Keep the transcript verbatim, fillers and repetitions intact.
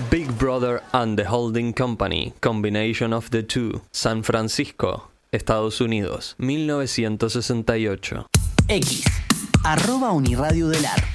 Big Brother and the Holding Company, Combination of the Two, San Francisco, Estados Unidos, mil novecientos sesenta y ocho. X, arroba Uniradio del Ar.